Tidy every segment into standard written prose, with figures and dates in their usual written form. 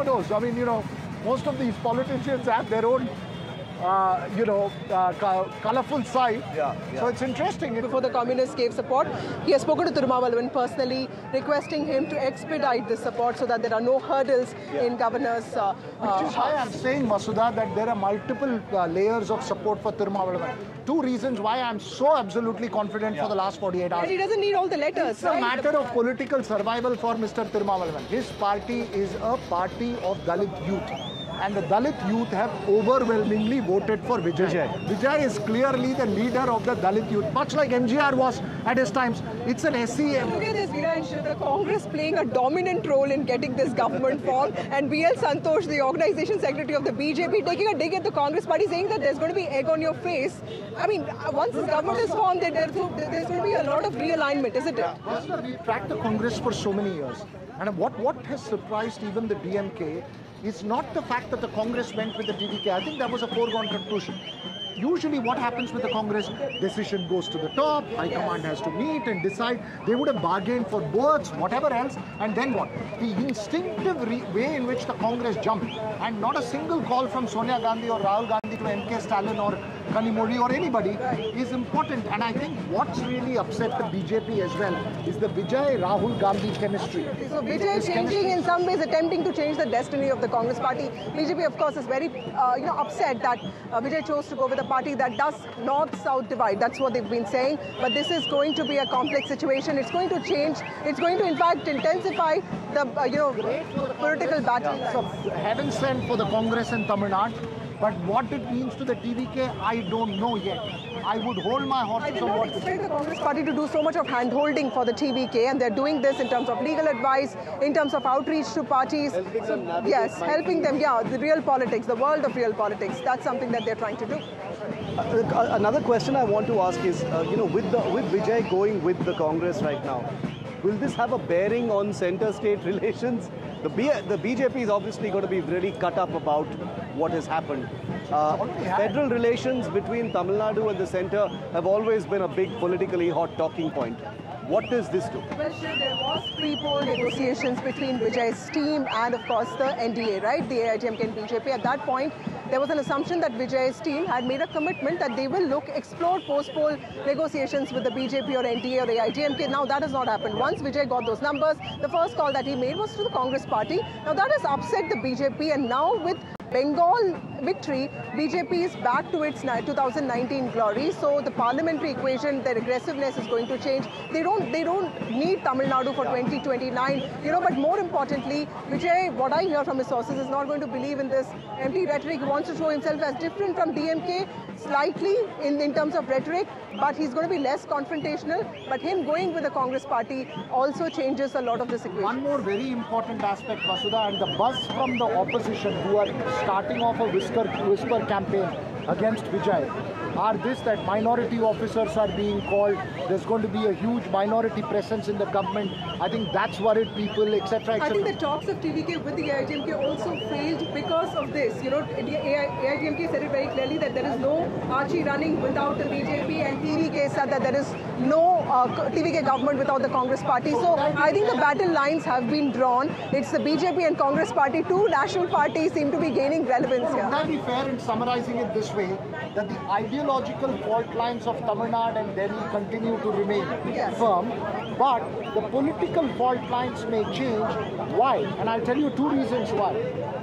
never knows. I mean, most of these politicians have their own colorful side. So it's interesting. Before the communists gave support, he has spoken to Tirumalavan personally, requesting him to expedite this support so that there are no hurdles in governor's. Which is why I'm saying, Vasudha, that there are multiple layers of support for Tirumalavan. Two reasons why I'm so absolutely confident for the last 48 hours. And he doesn't need all the letters. It's a matter of political survival for Mr. Tirumalavan. His party is a party of Dalit youth. And the Dalit youth have overwhelmingly voted for Vijay. Vijay is clearly the leader of the Dalit youth, much like MGR was at his times. It's an SCM. Look at this, Viran, the Congress playing a dominant role in getting this government formed, and BL Santosh, the organization secretary of the BJP, taking a dig at the Congress party, saying that there's going to be egg on your face. I mean, once this government is formed, there's going to be a lot of realignment, isn't it? We tracked the Congress for so many years. And what has surprised even the DMK is not the fact that the Congress went with the TVK. I think that was a foregone conclusion. Usually what happens with the Congress, decision goes to the top, High Command has to meet and decide. They would have bargained for votes, whatever else, and then what? The instinctive way in which the Congress jumped, and not a single call from Sonia Gandhi or Rahul Gandhi to MK Stalin or Kanimuri or anybody is important. And I think what's really upset the BJP as well is the Vijay-Rahul Gandhi chemistry. So Vijay changing in some ways, attempting to change the destiny of the Congress party. BJP, of course, is very upset that Vijay chose to go with a party that does north-south divide. That's what they've been saying. But this is going to be a complex situation. It's going to change. It's going to, in fact, intensify the political battle. So heaven sent for the Congress in Tamil Nadu. But what it means to the TVK, I don't know yet. I would hold my horses on what I did not expect the Congress party to do so much of hand-holding for the TVK, and they're doing this in terms of legal advice, in terms of outreach to parties. Yes, helping them, the real politics, the world of real politics. That's something that they're trying to do. Another question I want to ask is, with Vijay going with the Congress right now, will this have a bearing on center-state relations? The BJP is obviously going to be really cut up about what has happened. Federal relations between Tamil Nadu and the centre have always been a big politically hot talking point. What does this do? Well, there was pre-poll negotiations between Vijay's team and, of course, the NDA, right? The AIDMK and BJP. At that point, there was an assumption that Vijay's team had made a commitment that they will explore post-poll negotiations with the BJP or NDA or AIDMK. Now, that has not happened. Once Vijay got those numbers, the first call that he made was to the Congress party. Now, that has upset the BJP, and now with Bengal victory, BJP is back to its 2019 glory. So the parliamentary equation, their aggressiveness is going to change. They don't need Tamil Nadu for 2029. But more importantly, Vijay, what I hear from his sources, is not going to believe in this empty rhetoric. He wants to show himself as different from DMK, slightly in terms of rhetoric, but he's going to be less confrontational. But him going with the Congress party also changes a lot of this equation. One more very important aspect, Vasudha, and the buzz from the opposition who are starting off a whisper campaign against Vijay are this, that minority officers are being called. There's going to be a huge minority presence in the government. I think that's worried people, etc. I think the talks of TVK with the AIDMK also failed because of this. The AIDMK said it very clearly that there is no Archie running without the BJP, and TVK said that there is no TVK government without the Congress party. So I think the battle lines have been drawn. It's the BJP and Congress party. Two national parties seem to be gaining relevance here. Would I be fair in summarizing it this way, that the ideological fault lines of Tamil Nadu and Delhi continue to remain firm, but the political fault lines may change? Why? And I'll tell you two reasons why.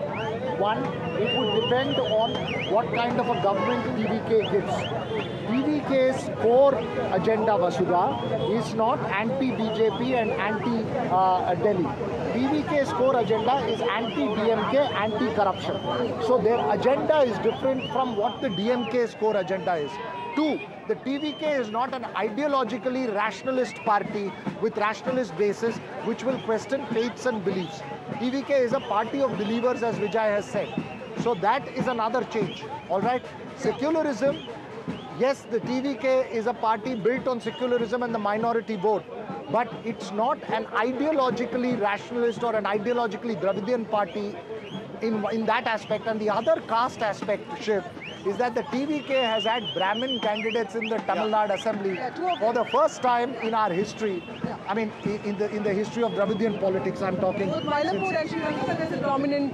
One, it would depend on what kind of a government TVK gives. TVK's core agenda, Vasudha, is not anti-BJP and anti-Delhi. TVK's core agenda is anti-DMK, anti-corruption. So their agenda is different from what the DMK's core agenda is. Two, the TVK is not an ideologically rationalist party with rationalist basis which will question faiths and beliefs. TVK is a party of believers, as Vijay has said. So that is another change. All right? Secularism, yes, the TVK is a party built on secularism and the minority vote. But it's not an ideologically rationalist or an ideologically Dravidian party in that aspect. And the other caste aspect shift is that the TVK has had Brahmin candidates in the Tamil Nadu Assembly for the first time in our history. I mean, in the history of Dravidian politics, I'm talking. Both Mylapore and Sri Lanka, there's a dominant